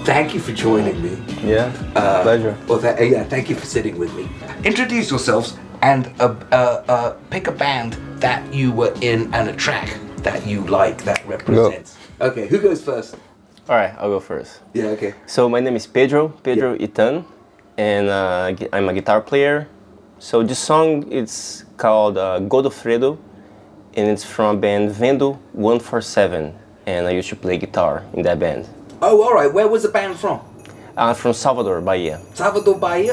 thank you for joining me. Yeah, pleasure. Well, thank you for sitting with me. Introduce yourselves and pick a band that you were in and a track that you like that represents. Go. Okay, who goes first? All right, I'll go first. Yeah, okay. So my name is Pedro Itan, and I'm a guitar player. So this song is called Godofredo, and it's from a band Vendo 147, and I used to play guitar in that band. Oh, all right. Where was the band from? From Salvador, Bahia. Salvador, Bahia?